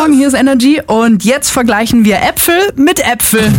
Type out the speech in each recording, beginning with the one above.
Morgen, hier ist Energy und jetzt vergleichen wir Äpfel mit Äpfel.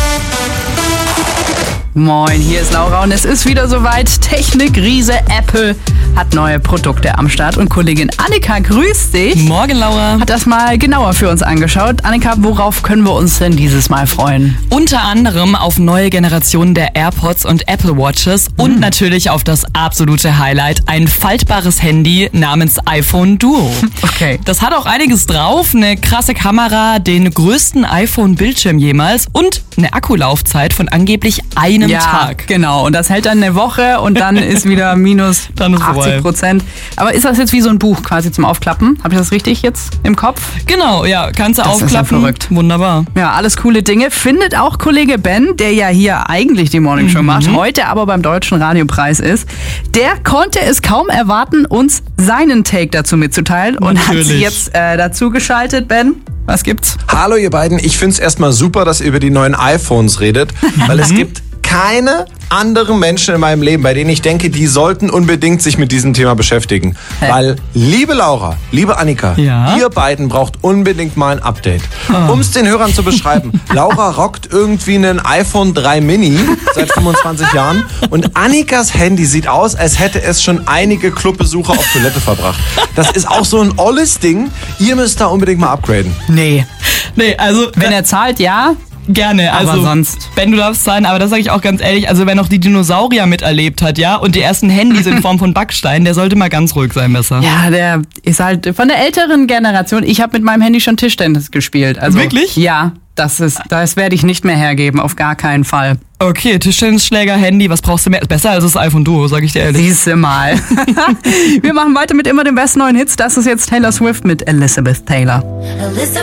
Moin, hier ist Laura und es ist wieder soweit. Technikriese Apple hat neue Produkte am Start und Kollegin Annika, grüß dich. Morgen, Laura. Hat das mal genauer für uns angeschaut. Annika, worauf können wir uns denn dieses Mal freuen? Unter anderem auf neue Generationen der AirPods und Apple Watches und natürlich auf das absolute Highlight, ein faltbares Handy namens iPhone Duo. Okay. Das hat auch einiges drauf, eine krasse Kamera, den größten iPhone-Bildschirm jemals und eine Akkulaufzeit von angeblich einem Tag. Genau. Und das hält dann eine Woche und dann ist wieder minus Dann ist 80%. Aber ist das jetzt wie so ein Buch quasi zum Aufklappen? Habe ich das richtig jetzt im Kopf? Genau, ja, kannst du Das ist ja aufklappen. verrückt. Wunderbar. Ja, alles coole Dinge. Findet auch Kollege Ben, der ja hier eigentlich die Morning Show macht, heute aber beim Deutschen Radiopreis ist. Der konnte es kaum erwarten, uns seinen Take dazu mitzuteilen und hat Natürlich. sich jetzt dazu geschaltet. Ben, was gibt's? Hallo ihr beiden, ich find's erstmal super, dass ihr über die neuen iPhones redet, weil es gibt keine anderen Menschen in meinem Leben, bei denen ich denke, die sollten unbedingt sich mit diesem Thema beschäftigen. Weil, liebe Laura, liebe Annika, Ja? ihr beiden braucht unbedingt mal ein Update. Um es den Hörern zu beschreiben, Laura rockt irgendwie einen iPhone 3 Mini seit 25 Jahren und Annikas Handy sieht aus, als hätte es schon einige Clubbesucher auf Toilette verbracht. Das ist auch so ein olles Ding. Ihr müsst da unbedingt mal upgraden. Nee. Nee, also Wenn er zahlt, ja. gerne. Aber Also, sonst. Ben, du darfst zahlen, aber das sage ich auch ganz ehrlich, also wer noch die Dinosaurier miterlebt hat, ja, und die ersten Handys in Form von Backstein, der sollte mal ganz ruhig sein besser. Ja, der ist halt von der älteren Generation. Ich habe mit meinem Handy schon Tischtennis gespielt. Also, Wirklich? Ja, das werde ich nicht mehr hergeben, auf gar keinen Fall. Okay, Tischtennisschläger, Handy, was brauchst du mehr? Besser als das iPhone Duo, sag ich dir ehrlich. Siehste mal. Wir machen weiter mit immer den besten neuen Hits. Das ist jetzt Taylor Swift mit Elizabeth Taylor.